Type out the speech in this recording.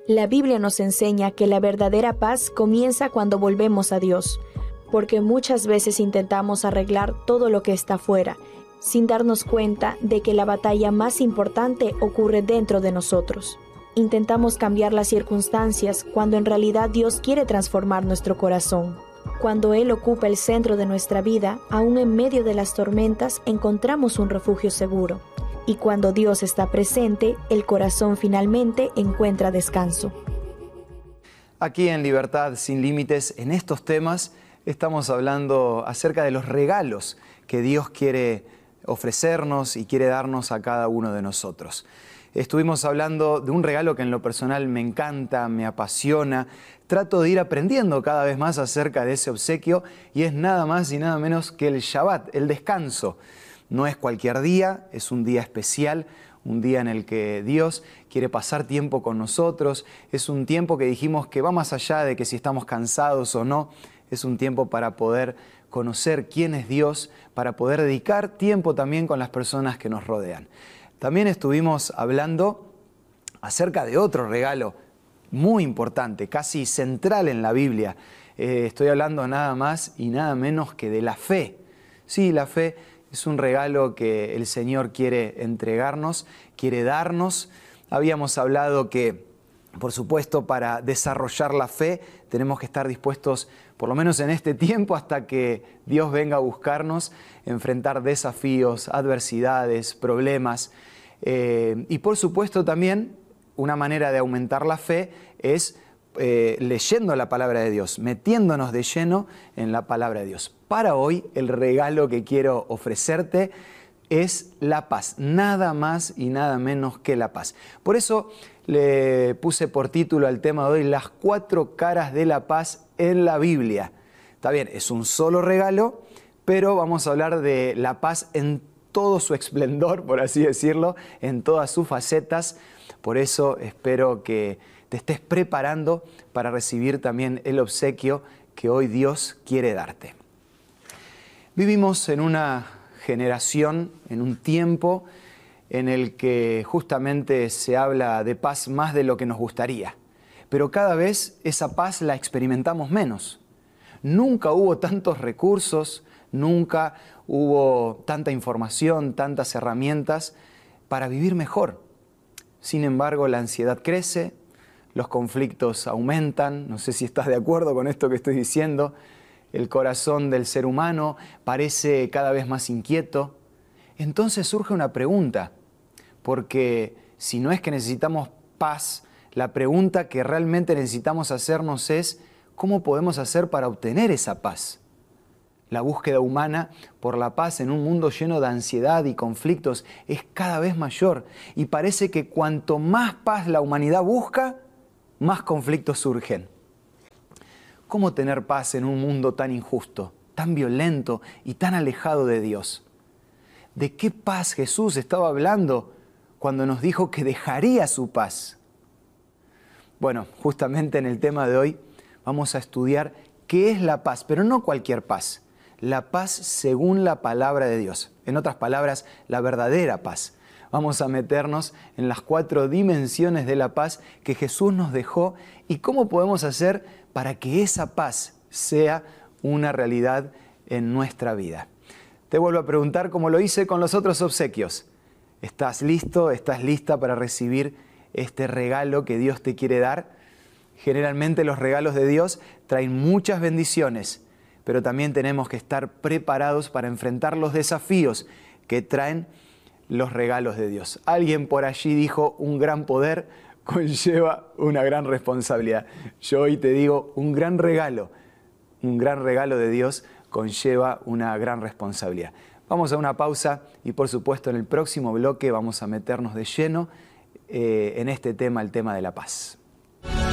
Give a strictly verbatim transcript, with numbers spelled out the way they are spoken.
La Biblia nos enseña que la verdadera paz comienza cuando volvemos a Dios, porque muchas veces intentamos arreglar todo lo que está fuera, sin darnos cuenta de que la batalla más importante ocurre dentro de nosotros. Intentamos cambiar las circunstancias cuando en realidad Dios quiere transformar nuestro corazón. Cuando Él ocupa el centro de nuestra vida, aún en medio de las tormentas encontramos un refugio seguro. Y cuando Dios está presente, el corazón finalmente encuentra descanso. Aquí en Libertad Sin Límites, en estos temas, estamos hablando acerca de los regalos que Dios quiere ofrecernos y quiere darnos a cada uno de nosotros. Estuvimos hablando de un regalo que en lo personal me encanta, me apasiona. Trato de ir aprendiendo cada vez más acerca de ese obsequio y es nada más y nada menos que el Shabbat, el descanso. No es cualquier día, es un día especial, un día en el que Dios quiere pasar tiempo con nosotros. Es un tiempo que dijimos que va más allá de que si estamos cansados o no. Es un tiempo para poder conocer quién es Dios, para poder dedicar tiempo también con las personas que nos rodean. También estuvimos hablando acerca de otro regalo muy importante, casi central en la Biblia. Eh, estoy hablando nada más y nada menos que de la fe. Sí, la fe es un regalo que el Señor quiere entregarnos, quiere darnos. Habíamos hablado que, por supuesto, para desarrollar la fe tenemos que estar dispuestos, por lo menos en este tiempo, hasta que Dios venga a buscarnos, enfrentar desafíos, adversidades, problemas. Eh, y por supuesto también una manera de aumentar la fe es eh, leyendo la palabra de Dios, metiéndonos de lleno en la palabra de Dios. Para hoy el regalo que quiero ofrecerte es la paz, nada más y nada menos que la paz. Por eso le puse por título al tema de hoy, las cuatro caras de la paz en la Biblia. Está bien, es un solo regalo, pero vamos a hablar de la paz en todo su esplendor, por así decirlo, en todas sus facetas. Por eso espero que te estés preparando para recibir también el obsequio que hoy Dios quiere darte. Vivimos en una generación, en un tiempo en el que justamente se habla de paz más de lo que nos gustaría, pero cada vez esa paz la experimentamos menos. Nunca hubo tantos recursos, nunca hubo tanta información, tantas herramientas para vivir mejor. Sin embargo, la ansiedad crece, los conflictos aumentan, no sé si estás de acuerdo con esto que estoy diciendo. El corazón del ser humano parece cada vez más inquieto. Entonces surge una pregunta, porque si no es que necesitamos paz, la pregunta que realmente necesitamos hacernos es ¿cómo podemos hacer para obtener esa paz? La búsqueda humana por la paz en un mundo lleno de ansiedad y conflictos es cada vez mayor y parece que cuanto más paz la humanidad busca, más conflictos surgen. ¿Cómo tener paz en un mundo tan injusto, tan violento y tan alejado de Dios? ¿De qué paz Jesús estaba hablando cuando nos dijo que dejaría su paz? Bueno, justamente en el tema de hoy vamos a estudiar qué es la paz, pero no cualquier paz. La paz según la palabra de Dios. En otras palabras, la verdadera paz. Vamos a meternos en las cuatro dimensiones de la paz que Jesús nos dejó y cómo podemos hacer para que esa paz sea una realidad en nuestra vida. Te vuelvo a preguntar como lo hice con los otros obsequios. ¿Estás listo? ¿Estás lista para recibir este regalo que Dios te quiere dar? Generalmente los regalos de Dios traen muchas bendiciones, pero también tenemos que estar preparados para enfrentar los desafíos que traen los regalos de Dios. Alguien por allí dijo, un gran poder conlleva una gran responsabilidad. Yo hoy te digo, un gran regalo, un gran regalo de Dios conlleva una gran responsabilidad. Vamos a una pausa y por supuesto en el próximo bloque vamos a meternos de lleno eh, en este tema, el tema de la paz.